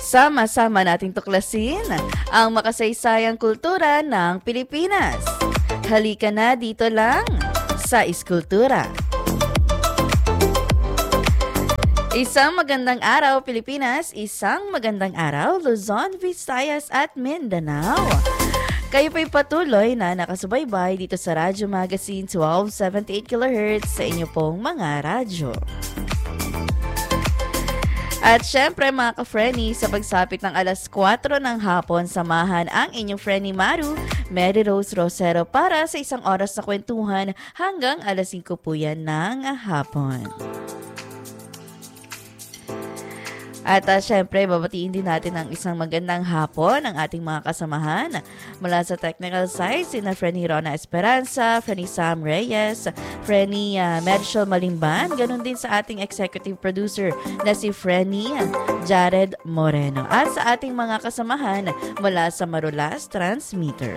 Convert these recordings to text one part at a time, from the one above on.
Sama-sama nating tuklasin ang makasaysayang kultura ng Pilipinas. Halika na dito lang sa Iskultura. Isang magandang araw Pilipinas, isang magandang araw Luzon, Visayas at Mindanao. Kayo po'y patuloy na nakasubaybay dito sa Radyo Magazine 1278 kHz sa inyo pong mga radyo. At syempre mga ka-Frenny, sa pagsapit ng alas 4 ng hapon, samahan ang inyong Frenny Maru, Mary Rose Rosero para sa isang oras na kwentuhan hanggang alas 5 po yan ng hapon. At syempre, babatiin din natin ang isang magandang hapon ang ating mga kasamahan. Mula sa technical side, sina Frenny Rona Esperanza, Frenny Sam Reyes, Frenny Mershel Malimban, ganun din sa ating executive producer na si Frenny Jared Moreno. At sa ating mga kasamahan mula sa Marulas Transmitter.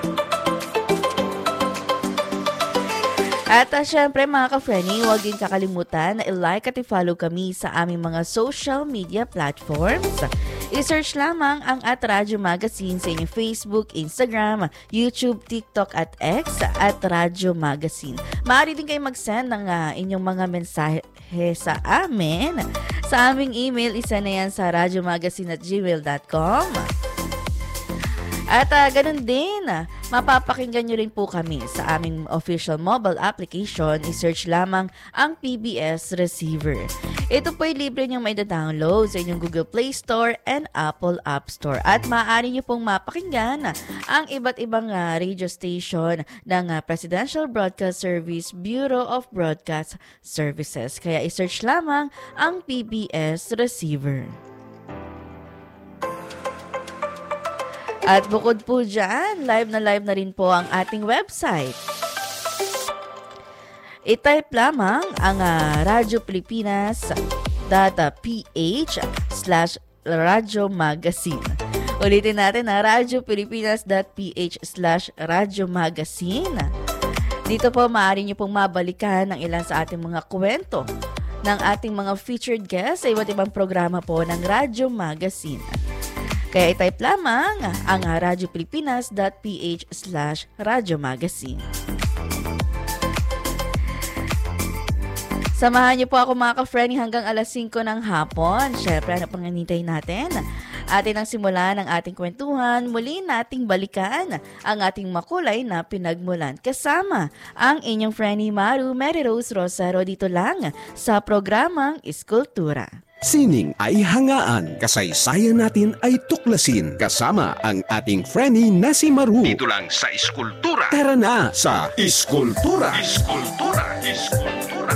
At syempre mga ka-Frenny, huwag din kakalimutan na i-like at i-follow kami sa aming mga social media platforms. I-search lamang ang @Radyo Magazine sa inyong Facebook, Instagram, YouTube, TikTok at X at Radyo Magazine. Maaari din kayo mag-send ng inyong mga mensahe sa amin. Sa aming email, isa na yan sa radyomagazine@gmail.com. At ganun din, mapapakinggan nyo rin po kami sa aming official mobile application. I-search lamang ang PBS Receiver. Ito po'y libre nyo may download sa inyong Google Play Store and Apple App Store. At maaari nyo pong mapakinggan ang iba't ibang radio station ng Presidential Broadcast Service Bureau of Broadcast Services. Kaya i-search lamang ang PBS Receiver. At bukod po dyan, live na rin po ang ating website. I-type lamang ang radiopilipinas.ph/Radyo Magazine. Ulitin natin radiopilipinas.ph/Radyo Magazine. Dito po maaari nyo pong mabalikan ang ilan sa ating mga kwento ng ating mga featured guests sa iba't ibang programa po ng Radyo Magazine. Kaya i-type lamang ang radiopilipinas.ph/Radyo Magazine. Samahan niyo po ako mga ka-Frenny hanggang alas 5 ng hapon. Syempre, ano pang hinintay natin? Atin ang simula ng ating kwentuhan, muli nating balikan ang ating makulay na pinagmulan. Kasama ang inyong Frenny Maru, Mary Rose Rosero dito lang sa programang Iskultura. Sining ay hangaan, kasaysayan natin ay tuklasin. Kasama ang ating Frenny na si Maru. Dito lang sa Iskultura. Tara na sa Iskultura. Iskultura. Iskultura.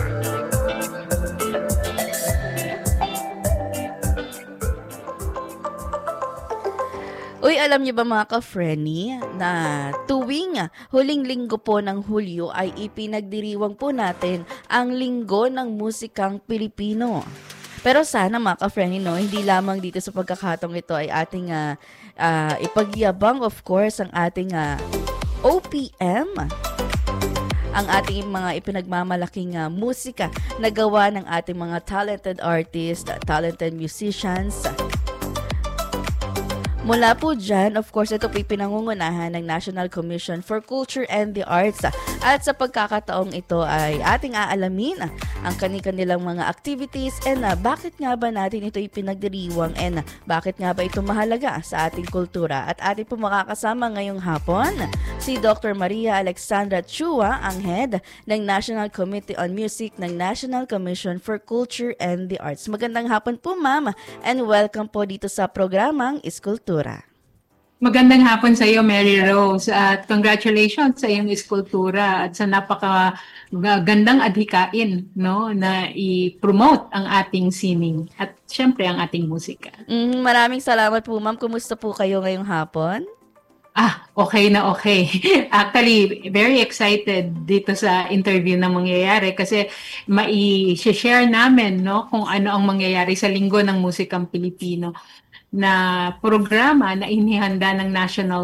Uy, alam niyo ba mga ka-Frenny na tuwing huling linggo po ng Hulyo ay ipinagdiriwang po natin ang Linggo ng Musikang Pilipino. Pero sana mga ka-Frenny, no, hindi lamang dito sa pagkakataong ito ay ating ipagyabang of course ang ating OPM, ang ating mga ipinagmamalaking musika na gawa ng ating mga talented artists, talented musicians. Mula po dyan, of course, ito po pinangungunahan ng National Commission for Culture and the Arts. At sa pagkakataong ito ay ating aalamin ang kanilang mga activities and bakit nga ba natin ito ipinagdiriwang and bakit nga ba ito mahalaga sa ating kultura. At ating po makakasama ngayong hapon si Dr. Maria Alexandra Chua, ang head ng National Committee on Music ng National Commission for Culture and the Arts. Magandang hapon po ma'am and welcome po dito sa programang Iskultura. Magandang hapon sa iyo, Mary Rose, at congratulations sa iyong Iskultura at sa napakagandang adhikain, no, na i-promote ang ating sining at syempre ang ating musika. Maraming salamat po, ma'am. Kumusta po kayo ngayong hapon? Okay na okay. Actually, very excited dito sa interview na mangyayari kasi mai-share namin, no, kung ano ang mangyayari sa Linggo ng Musikang Pilipino na programa na inihanda ng National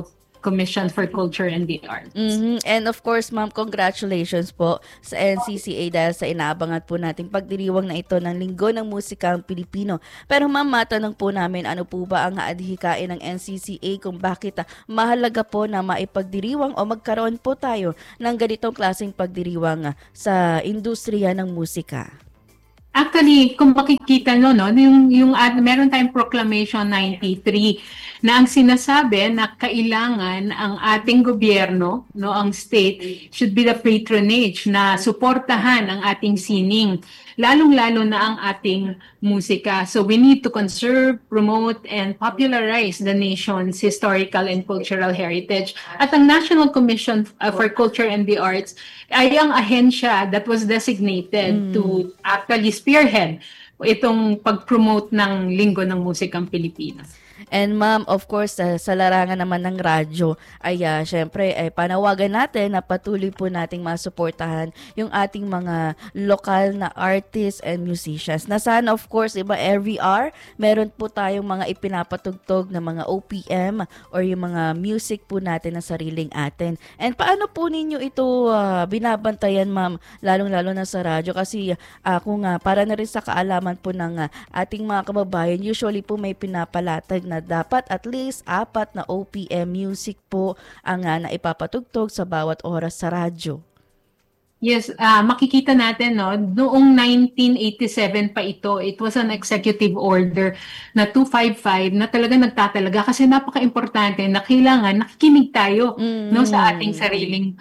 Commission for Culture and the Arts. And of course, ma'am, congratulations po sa NCCA dahil sa inaabangan po nating pagdiriwang na ito ng Linggo ng Musikang Pilipino. Pero ma'am, matanong po namin ano po ba ang adhikain ng NCCA kung bakit mahalaga po na maipagdiriwang o magkaroon po tayo ng ganitong klaseng pagdiriwang sa industriya ng musika? Actually, kung makikita no, meron tayong Proclamation 93 na ang sinasabi na kailangan ang ating gobyerno, no, ang state should be the patronage na suportahan ang ating sining, lalong-lalo na ang ating musika. So we need to conserve, promote, and popularize the nation's historical and cultural heritage. At ang National Commission for Culture and the Arts ay ang ahensya that was designated to actually spearhead itong pag-promote ng Linggo ng Musikang Pilipinas. And ma'am, of course, sa larangan naman ng radyo ay syempre panawagan natin na patuloy po nating masuportahan yung ating mga lokal na artists and musicians. Na sana of course, iba every hour, meron po tayong mga ipinapatugtog na mga OPM or yung mga music po natin na sariling atin. And paano po ninyo ito binabantayan, ma'am, lalong-lalo na sa radyo? Kasi kung para na rin sa kaalaman po ng ating mga kababayan, usually po may pinapalatag na dapat at least 4 na OPM music po ang naipapatugtog sa bawat oras sa radyo. Yes, makikita natin no, noong 1987 pa ito, it was an executive order na 255 na talaga nagtatalaga kasi napaka-importante na kailangan nakikinig tayo no sa ating sariling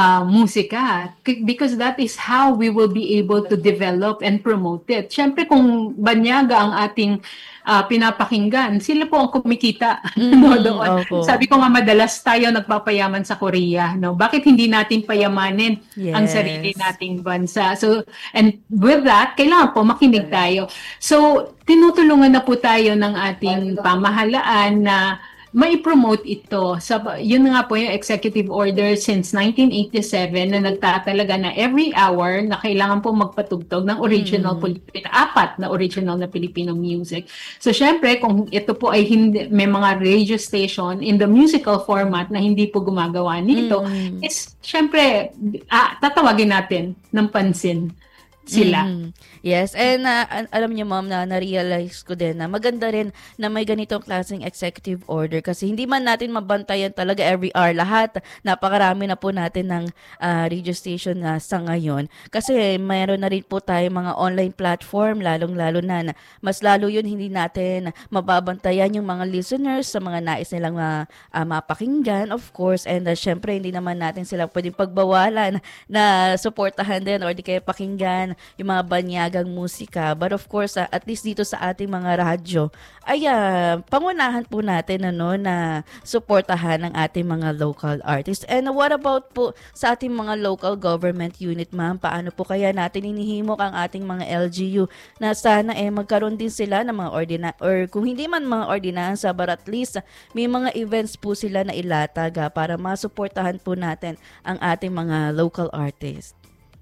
musika because that is how we will be able to develop and promote it. Siyempre kung banyaga ang ating pinapakinggan, sila po ang kumikita no, doon. Sabi ko nga madalas tayo nagpapayaman sa Korea, no? Bakit hindi natin payamanin ang sarili nating bansa? So, and with that, kailangan po makinig tayo. So, tinutulungan na po tayo ng ating pamahalaan na mai-promote ito. Yun nga po yung executive order since 1987 na nagtatalaga na every hour na kailangan po magpatugtog ng original 4 na original na Filipino music. So syempre kung ito po ay may mga radio station in the musical format na hindi po gumagawa nito, is syempre tatawagin natin ng pansin sila. Yes, and alam niyo ma'am na na-realize ko din na maganda rin na may ganitong klaseng executive order kasi hindi man natin mabantayan talaga every hour lahat. Napakarami na po natin ng radio station sa ngayon kasi mayroon na rin po tayo mga online platform lalong-lalo na mas lalo yun hindi natin mababantayan yung mga listeners sa mga nais nilang mapakinggan of course and syempre hindi naman natin sila pwedeng pagbawalan na suportahan din or di kaya pakinggan yung mga banyagang musika. But of course, at least dito sa ating mga radyo, ay pangunahan po natin na suportahan ang ating mga local artists. And what about po sa ating mga local government unit, ma'am? Paano po kaya natin inihimok ang ating mga LGU na sana magkaroon din sila ng mga or kung hindi man mga ordinansa, but at least may mga events po sila na ilatag para masuportahan po natin ang ating mga local artists.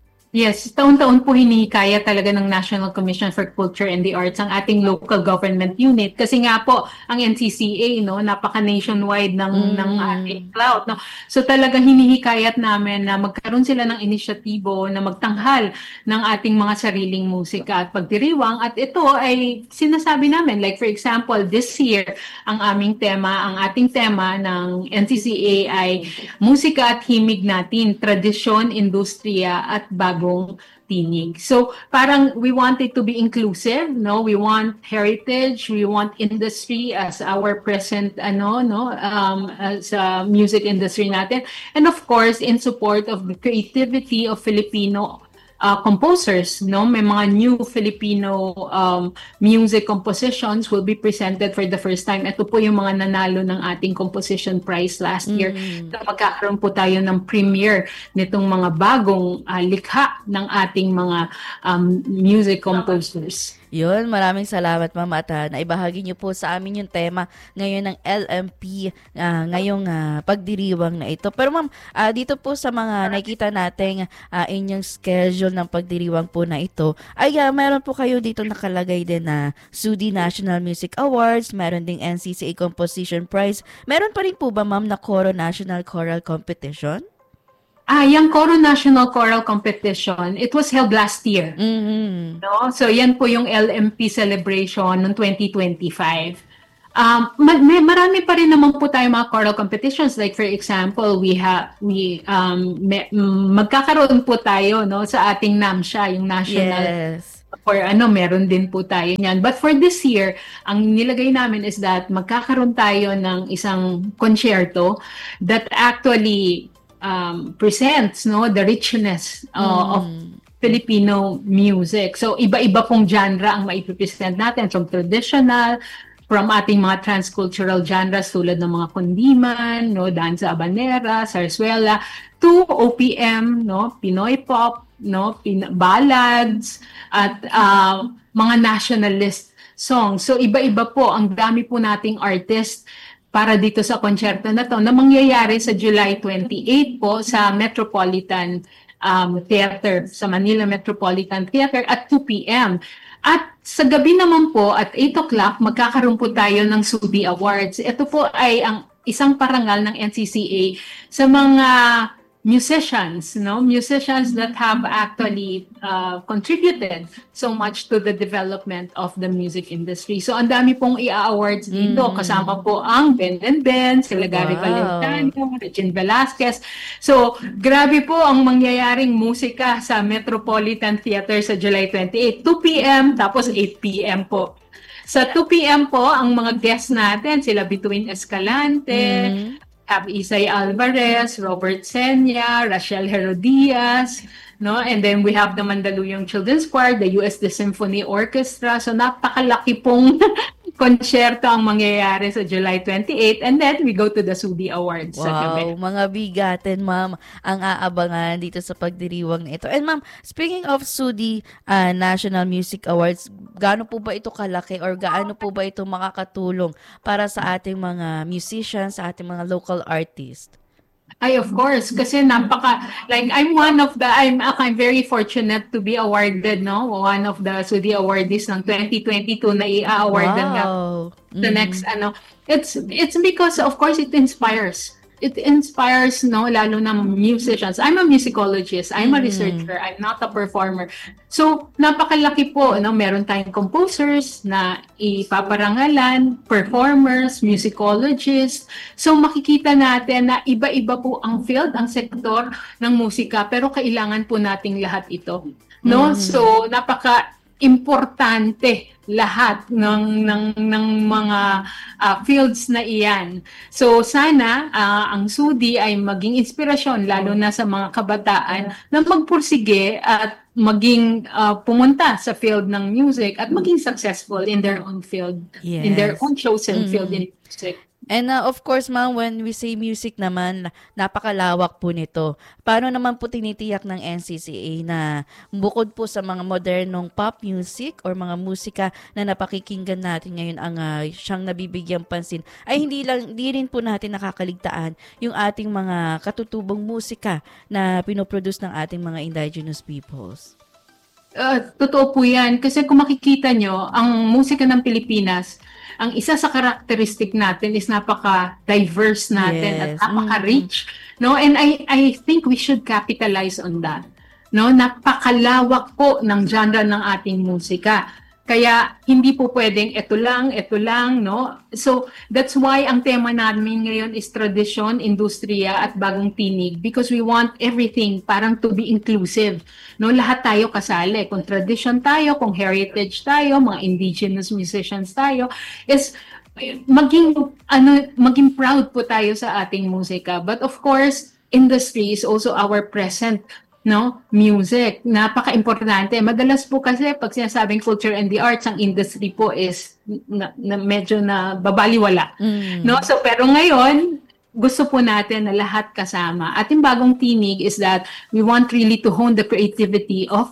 Yes, taon-taon po hinihikaya talaga ng National Commission for Culture and the Arts ang ating local government unit kasi nga po ang NCCA napaka-nationwide ng ating clout no. So talaga hinihikayat namin na magkaroon sila ng inisyatibo na magtanghal ng ating mga sariling musika at pagdiriwang at ito ay sinasabi namin like for example this year ang ating tema ng NCCA ay musika at himig natin, tradisyon, industriya at bagong tinig. So parang we want it to be inclusive, no? We want heritage, we want industry as our present sa music industry natin. And of course, in support of the creativity of Filipino composers, no? May mga new Filipino music compositions will be presented for the first time. Ito po yung mga nanalo ng ating composition prize last year. So, magkakaroon po tayo ng premiere nitong mga bagong likha ng ating mga music composers. Yun, maraming salamat ma'am at naibahagi niyo po sa amin yung tema ngayon ng LMP ngayong pagdiriwang na ito. Pero ma'am, dito po sa mga nakikita nating inyong schedule ng pagdiriwang po na ito, ay meron po kayo dito nakalagay din na SUDI National Music Awards, meron ding NCCA Composition Prize. Meron pa rin po ba ma'am na Coro National Choral Competition? Yung Coro National Choral Competition, it was held last year. Mm-hmm. No? So yan po yung LMP celebration noong 2025. Marami pa rin naman po tayo mga choral competitions. Like for example, magkakaroon po tayo no sa ating NAMSIA, yung national. Yes. Or meron din po tayo niyan. But for this year, ang nilagay namin is that magkakaroon tayo ng isang konsyerto that actually presents the richness of Filipino music. So iba-iba pong genre ang maipipresent natin, from traditional, from ating mga transcultural genres tulad ng mga kundiman, danza habanera, zarzuela, to OPM, Pinoy pop, ballads, at mga nationalist songs. So iba-iba po, ang dami po nating artists para dito sa konsyerto na to na mangyayari sa July 28 po sa Metropolitan Theater, sa Manila Metropolitan Theater at 2 p.m. At sa gabi naman po at 8 o'clock, magkakaroon po tayo ng SUDI Awards. Ito po ay ang isang parangal ng NCCA sa mga musicians that have actually contributed so much to the development of the music industry. So ang dami pong i-awards dito. Kasama po ang Ben and Ben, sila Gary Valentano, Regine Velasquez. So grabe po ang mangyayaring musika sa Metropolitan Theater sa July 28, 2 p.m. tapos 8 p.m. po. Sa 2 p.m. po, ang mga guests natin, sila Bituin Escalante, have Isay Alvarez, Robert Senya, Rachel Herodias, and then we have the Mandaluyong Children's Choir, the USD Symphony Orchestra. So napakalaki pong konsyerto ang mangyayari sa July 28, and then we go to the SUDI Awards. Wow, mga bigatin ma'am ang aabangan dito sa pagdiriwang na ito. And ma'am, speaking of SUDI National Music Awards, gaano po ba ito kalaki or gaano po ba ito makakatulong para sa ating mga musicians, sa ating mga local artists? Ay, of course, kasi I'm very fortunate to be awarded, one of the SUDI awardees ng 2022 na i-awardan nga the next, it's because, of course, it inspires, lalo na musicians. I'm a musicologist, I'm a researcher, I'm not a performer. So, napakalaki po, meron tayong composers na ipaparangalan, performers, musicologists. So, makikita natin na iba-iba po ang field, ang sektor ng musika, pero kailangan po nating lahat ito. So, importante lahat ng mga fields na iyan. So sana ang SUDI ay maging inspirasyon lalo na sa mga kabataan na magpursige at maging pumunta sa field ng music at maging successful in their own field, in their own chosen field in music. And of course, ma'am, when we say music naman, napakalawak po nito. Paano naman po tinitiyak ng NCCA na bukod po sa mga modernong pop music or mga musika na napakikinggan natin ngayon ang siyang nabibigyang pansin, ay hindi rin po natin nakakaligtaan yung ating mga katutubong musika na pinoproduce ng ating mga indigenous peoples? Totoo po yan. Kasi kung makikita nyo, ang musika ng Pilipinas, ang isa sa karakteristik natin is napaka-diverse natin at napaka-rich. And I think we should capitalize on that. Napakalawak po ng genre ng ating musika. Kaya hindi po pwedeng ito lang. So that's why ang tema namin ngayon is tradisyon, industriya at bagong tinig, because we want everything parang to be inclusive. Lahat tayo kasali. Kung tradition tayo, kung heritage tayo, mga indigenous musicians tayo, is maging proud po tayo sa ating musika. But of course, industry is also our present music. Napaka-importante. Madalas po kasi pag sinasabing culture and the arts, ang industry po is medyo na babaliwala. So pero ngayon, gusto po natin na lahat kasama. At yung bagong tinig is that we want really to hone the creativity of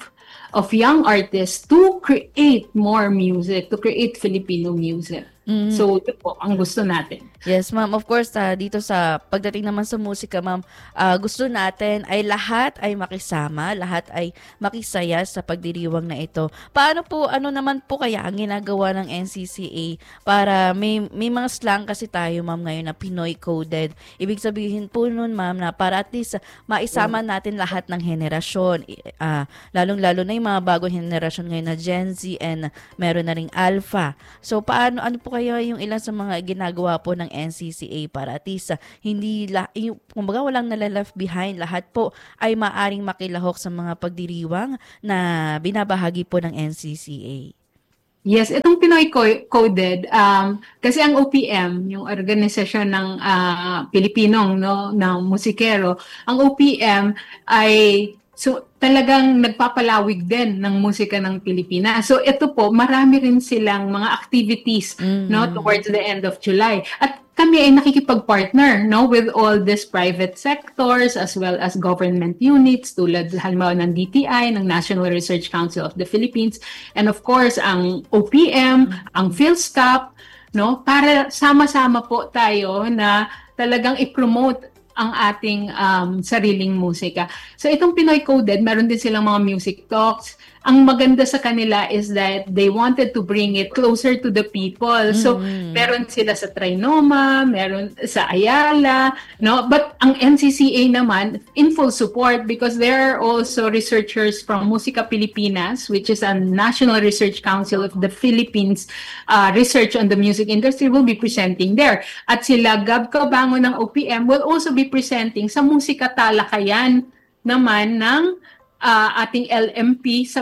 of young artists to create more music, to create Filipino music. So, ito po ang gusto natin. Yes, ma'am. Of course, dito sa pagdating naman sa musika, ma'am, gusto natin ay lahat ay makisama, lahat ay makisaya sa pagdiriwang na ito. Paano po, ano naman po kaya ang ginagawa ng NCCA para may mga slang kasi tayo, ma'am, ngayon na Pinoy coded. Ibig sabihin po nun, ma'am, na para at least maisama natin lahat ng henerasyon, lalong-lalo na yung mga bagong henerasyon ngayon na Gen Z and meron na ring Alpha. So, ano po kaya yung ilan sa mga ginagawa po ng NCCA para at least kumbaga walang nala-left behind, lahat po ay maaring makilahok sa mga pagdiriwang na binabahagi po ng NCCA? Yes, itong Pinoy coded, kasi ang OPM, yung organisasyon ng Pilipinong na musikero, ang OPM ay talagang nagpapalawig din ng musika ng Pilipinas. So ito po, marami rin silang mga activities towards the end of July. At kami ay nakikipag-partner with all these private sectors as well as government units tulad halimbawa ng DTI, ng National Research Council of the Philippines, and of course ang OPM, ang PhilSCAP, para sama-sama po tayo na talagang i-promote ang ating sariling musika. So itong Pinoy Coded, meron din silang mga music talks. Ang maganda sa kanila is that they wanted to bring it closer to the people. So meron sila sa Trinoma, meron sa Ayala, But ang NCCA naman in full support because there are also researchers from Musika Pilipinas, which is a National Research Council of the Philippines, research on the music industry will be presenting there. At sila Gab Cabango ng OPM will also be presenting sa Musika Talakayan naman ng ating LMP sa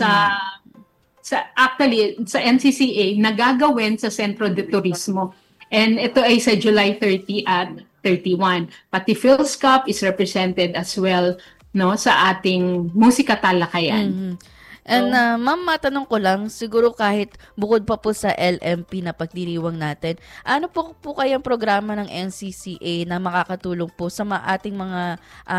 NCCA na gagawin sa Centro de Turismo. And ito ay sa July 30 at 31. Pati PhilSCAP is represented as well sa ating Musika Talakayan. And ma'am, matanong ko lang, siguro kahit bukod pa po sa LMP na pagdiriwang natin, ano po kayang programa ng NCCA na makakatulong po sa ating mga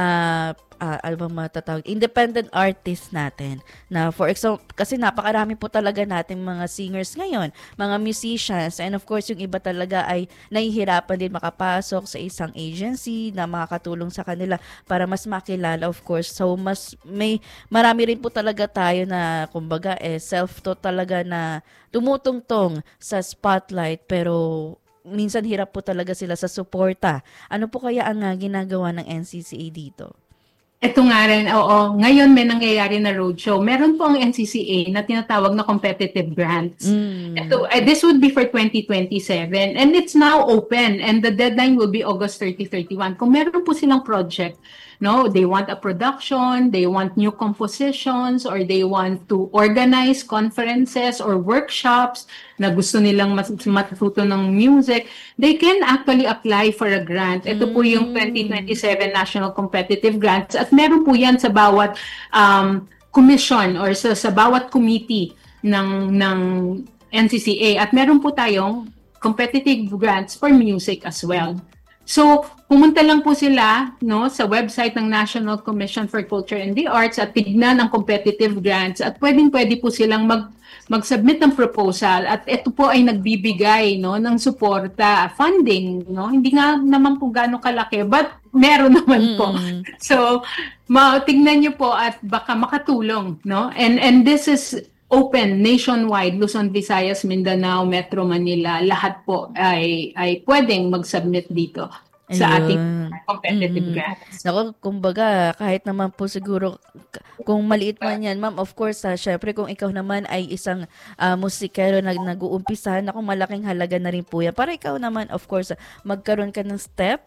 independent artists natin? Na for example, kasi napakarami po talaga nating mga singers ngayon, mga musicians, and of course yung iba talaga ay nahihirapan din makapasok sa isang agency na makakatulong sa kanila para mas makilala, of course. So marami rin po talaga tayo na kumbaga self-taught talaga na tumutungtong sa spotlight pero minsan hirap po talaga sila sa suporta. Ano po kaya ang ginagawa ng NCCA dito? Ito nga rin, oo. Ngayon may nangyayari na roadshow. Meron po ang NCCA na tinatawag na competitive grants. This would be for 2027 and it's now open and the deadline will be August 30-31. Kung meron po silang project, they want a production, they want new compositions, or they want to organize conferences or workshops na gusto nilang matuto ng music, they can actually apply for a grant. Ito po yung 2027 National Competitive Grants at meron po yan sa bawat commission or sa bawat committee ng NCCA at meron po tayong competitive grants for music as well. So, pumunta lang po sila sa website ng National Commission for Culture and the Arts at tignan ang competitive grants at pwede po silang mag-submit ng proposal at ito po ay nagbibigay ng suporta, funding, hindi nga naman po gano'ng kalaki but meron naman po. So, tignan niyo po at baka makatulong, And this is open nationwide, Luzon, Visayas, Mindanao, Metro Manila, lahat po ay pwedeng mag-submit dito sa ating competitive grants. Naku, kumbaga, kahit naman po siguro, kung maliit man yan, ma'am, of course, syempre kung ikaw naman ay isang musikero na nag-uumpisa, naku, malaking halaga na rin po yan. Para ikaw naman, of course, magkaroon ka ng step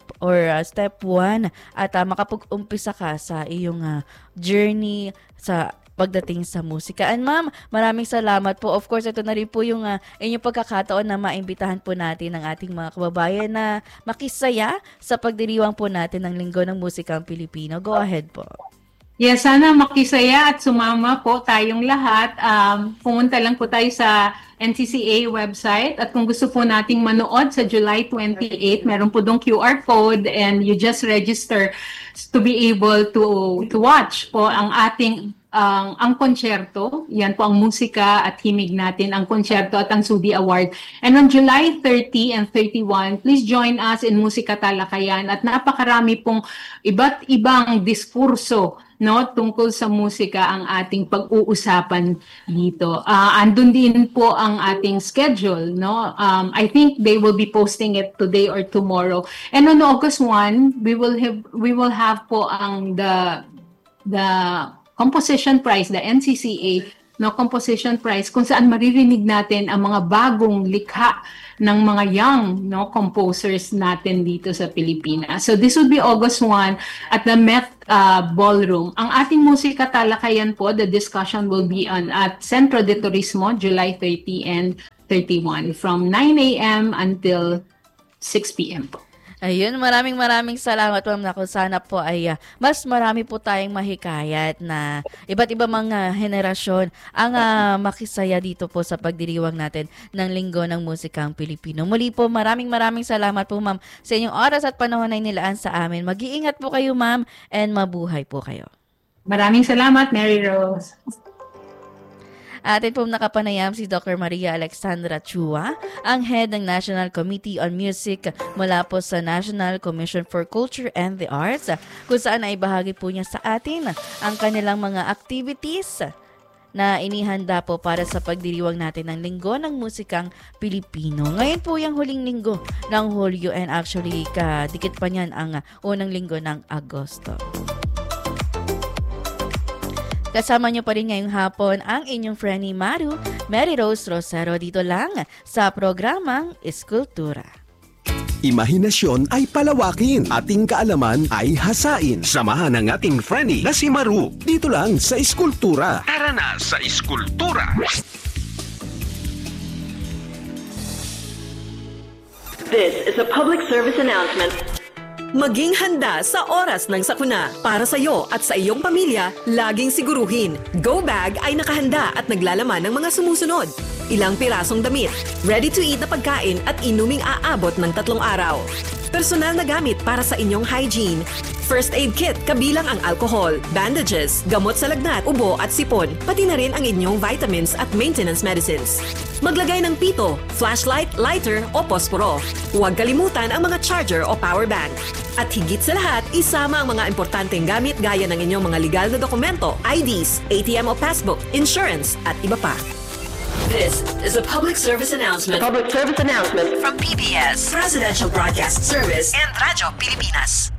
1 at makapag-umpisa ka sa iyong journey sa pagdating sa musika. And ma'am, maraming salamat po. Of course, ito na rin po yung inyong pagkakataon na maimbitahan po natin ang ating mga kababayan na makisaya sa pagdiriwang po natin ng Linggo ng Musikang Pilipino. Go ahead po. Yes, sana makisaya at sumama po tayong lahat. Pumunta lang po tayo sa NCCA website at kung gusto po nating manood sa July 28, meron po dong QR code and you just register to be able to watch po ang ating ang konsyerto, yan po ang musika at himig natin, ang konsyerto at ang Sudi Award. And on July 30 and 31, please join us in Musika Talakayan at napakarami pong iba't ibang diskurso, no, tungkol sa musika ang ating pag-uusapan dito. Andun din po ang ating schedule, no. I think they will be posting it today or tomorrow. And on August 1, we will have po ang the composition prize, the NCCA, no, composition prize, kung saan maririnig natin ang mga bagong likha ng mga young, no, composers natin dito sa Pilipinas. So this will be August 1 at the Met Ballroom. Ang ating musika talakayan po, the discussion will be on at Centro de Turismo, July 30 and 31 from 9 a.m. until 6 p.m. po. Ayun, maraming salamat, Ma'am. Naku, sana po ay mas marami po tayong mahikayat na iba't iba mga henerasyon ang makisaya dito po sa pagdiriwang natin ng Linggo ng Musikang Pilipino. Muli po, maraming salamat po, Ma'am, sa inyong oras at panahon na inilaan sa amin. Mag-iingat po kayo, Ma'am, and mabuhay po kayo. Maraming salamat, Mary Rose. Atin pong nakapanayam si Dr. Maria Alexandra Chua, ang head ng National Committee on Music mula po sa National Commission for Culture and the Arts, kung saan ay bahagi po niya sa atin ang kanilang mga activities na inihanda po para sa pagdiriwang natin ng Linggo ng Musikang Pilipino. Ngayon po yung huling linggo ng Hulyo and actually kadikit pa niyan ang unang linggo ng Agosto. Kasama niyo pa rin ngayong hapon ang inyong friendly Maru, Mary Rose Rosero, dito lang sa programang Iskultura. Imahinasyon ay palawakin, ating kaalaman ay hasain. Samahan ang ating friendly na si Maru, dito lang sa Iskultura. Tara na sa Iskultura! This is a public service announcement. Maging handa sa oras ng sakuna. Para sa iyo at sa iyong pamilya, laging siguruhin. Go Bag ay nakahanda at naglalaman ng mga sumusunod. Ilang pirasong damit, ready-to-eat na pagkain at inuming aabot ng 3 araw. Personal na gamit para sa inyong hygiene. First aid kit kabilang ang alcohol, bandages, gamot sa lagnat, ubo at sipon, pati na rin ang inyong vitamins at maintenance medicines. Maglagay ng pito, flashlight, lighter o posporo. Huwag kalimutan ang mga charger o power bank. At higit sa lahat, isama ang mga importanteng gamit gaya ng inyong mga legal na dokumento, IDs, ATM o passbook, insurance at iba pa. This is a public service announcement. Public service announcement From PBS, Presidential Broadcast Service and Radyo Pilipinas.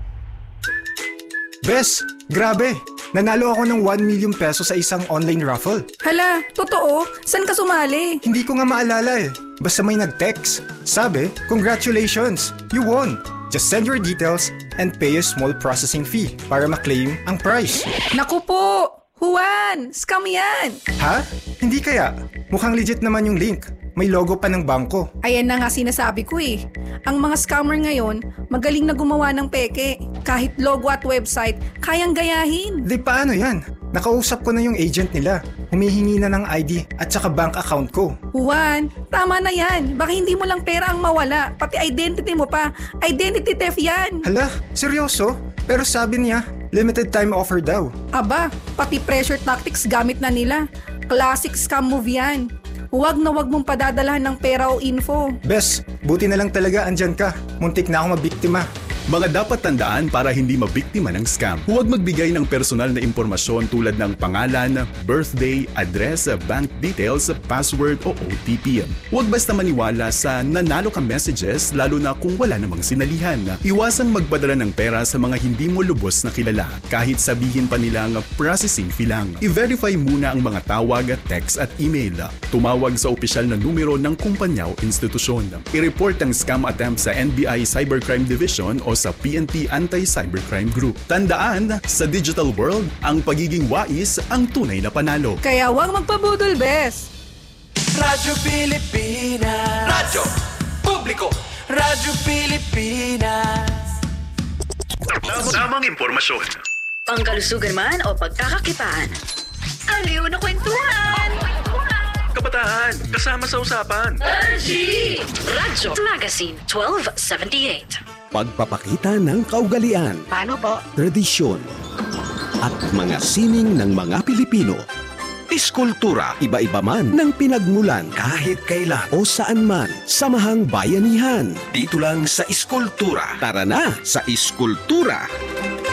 Bes, grabe! Nanalo ako ng 1 million peso sa isang online raffle. Hala, totoo? Saan ka sumali? Hindi ko nga maalala eh. Basta may nag-text. Sabi, congratulations! You won! Just send your details and pay a small processing fee para ma-claim ang prize. Naku po! Juan! Scam yan! Ha? Hindi kaya? Mukhang legit naman yung link. May logo pa ng bangko. Ayan na nga sinasabi ko eh. Ang mga scammer ngayon, magaling na gumawa ng peke. Kahit logo at website, kayang gayahin. Di paano yan? Nakausap ko na yung agent nila. Humihingi na ng ID at saka bank account ko. Juan, tama na yan. Baka hindi mo lang pera ang mawala. Pati identity mo pa. Identity theft yan. Hala, seryoso? Pero sabi niya, limited time offer daw. Aba, pati pressure tactics gamit na nila. Classic scam move yan. Huwag na huwag mong padadalahan ng pera o info. Bes, buti na lang talaga andyan ka. Muntik na ako mabiktima. Mga dapat tandaan para hindi mabiktima ng scam. Huwag magbigay ng personal na impormasyon tulad ng pangalan, birthday, address, bank details, password o OTP. Huwag basta maniwala sa nanalo ka messages lalo na kung wala namang sinalihan. Iwasang magpadala ng pera sa mga hindi mo lubos na kilala kahit sabihin pa nilang processing fee lang. I-verify muna ang mga tawag, text at email. Tumawag sa opisyal na numero ng kumpanya o institusyon. I-report ang scam attempt sa NBI Cybercrime Division o sa PNP Anti-Cybercrime Group. Tandaan, sa digital world, ang pagiging wais ang tunay na panalo. Kaya huwag magpabudol, Bes! Radyo Pilipinas. Radyo Publiko. Radyo Pilipinas. Tamang impormasyon. Pangkalusugan man o pagkakakitaan. Aliw na kwentuhan! Kabataan, kasama sa usapan. Radyo Magazine 1278. Pagpapakita ng kaugalian, Paano po? tradisyon, at mga sining ng mga Pilipino. Iskultura, iba-iba man ng pinagmulan kahit kailan o saan man, samahang bayanihan. Dito lang sa Iskultura. Tara na sa Iskultura!